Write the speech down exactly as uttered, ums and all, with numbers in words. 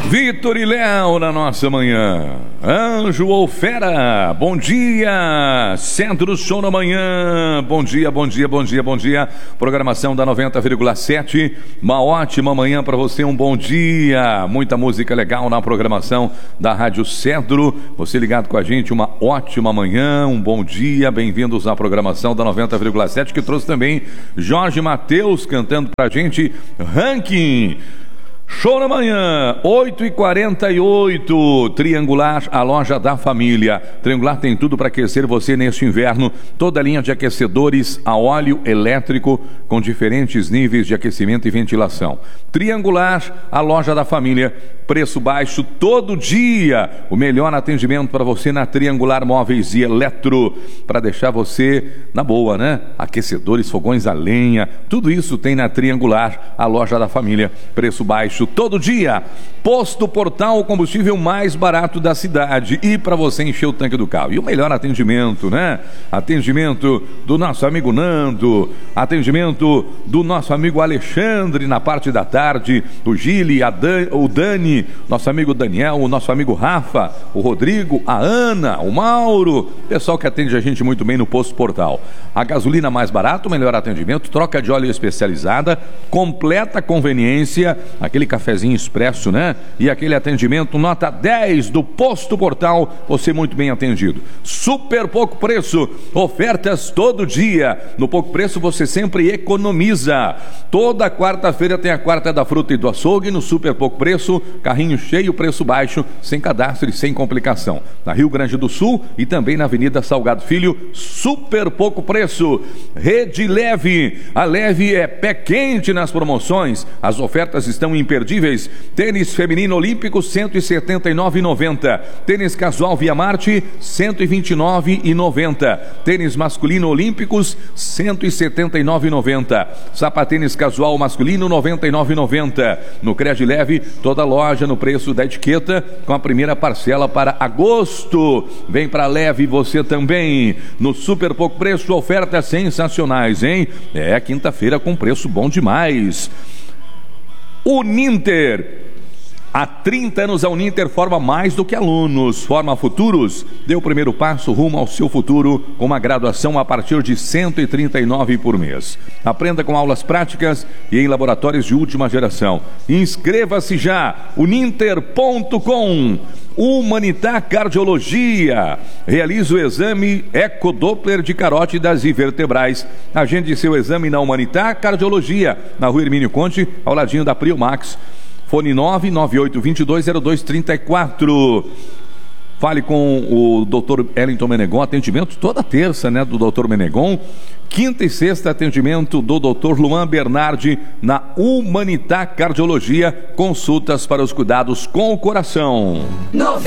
Vitor e Léo na nossa manhã. Anjo ou Fera, bom dia. Centro Show na manhã, bom dia, bom dia, bom dia, bom dia. Programação da noventa vírgula sete, uma ótima manhã para você, um bom dia. Muita música legal na programação da Rádio Cedro. Você ligado com a gente, uma ótima manhã, um bom dia. Bem-vindos à programação da noventa vírgula sete, que trouxe também Jorge Mateus cantando pra gente Ranking. Show na manhã, oito e quarenta e oito, Triangular, a loja da família. Triangular tem tudo para aquecer você neste inverno. Toda a linha de aquecedores a óleo elétrico com diferentes níveis de aquecimento e ventilação. Triangular, a loja da família. Preço baixo todo dia. O melhor atendimento para você na Triangular Móveis e Eletro, para deixar você na boa, né? Aquecedores, fogões a lenha, tudo isso tem na Triangular, a loja da família. Preço baixo todo dia. Posto Portal, o combustível mais barato da cidade, e para você encher o tanque do carro. E o melhor atendimento, né? Atendimento do nosso amigo Nando, atendimento do nosso amigo Alexandre na parte da tarde, o Gili, a Dan, o Dani, nosso amigo Daniel, o nosso amigo Rafa, o Rodrigo, a Ana, o Mauro, pessoal que atende a gente muito bem no Posto Portal. A gasolina mais barata, o melhor atendimento, troca de óleo especializada, completa conveniência, aquele cafezinho expresso, né? E aquele atendimento nota dez do Posto Portal, você muito bem atendido. Super pouco preço, ofertas todo dia. No pouco preço você sempre economiza. Toda quarta-feira tem a quarta da fruta e do açougue no super pouco preço, carrinho cheio, preço baixo, sem cadastro e sem complicação. Na Rio Grande do Sul e também na Avenida Salgado Filho, super pouco preço. Rede Leve, a Leve é pé quente nas promoções, as ofertas estão imperdíveis. Tênis feminino olímpico cento e setenta e nove reais e noventa centavos. Tênis casual Via Marte cento e vinte e nove reais e noventa centavos. Tênis masculino olímpicos cento e setenta e nove reais e noventa centavos. Sapatênis casual masculino noventa e nove reais e noventa centavos. No Cred Leve, toda loja no preço da etiqueta, com a primeira parcela para agosto. Vem pra Leve você também. No super pouco preço, ofertas sensacionais, hein? É quinta-feira com preço bom demais. Uninter. Há trinta anos a Uninter forma mais do que alunos, forma futuros. Dê o primeiro passo rumo ao seu futuro com uma graduação a partir de cento e trinta e nove reais por mês. Aprenda com aulas práticas e em laboratórios de última geração. Inscreva-se já, uninter ponto com. Humanitar Cardiologia. Realiza o exame ecodoppler de carótidas e vertebrais. Agende seu exame na Humanitar Cardiologia, na Rua Hermínio Conte, ao ladinho da Priomax. Fone nove nove oito dois dois zero dois três quatro. Fale com o doutor Wellington Menegon, atendimento toda terça, né, do doutor Menegon. Quinta e sexta, atendimento do doutor Luan Bernardi na Humanitar Cardiologia. Consultas para os cuidados com o coração.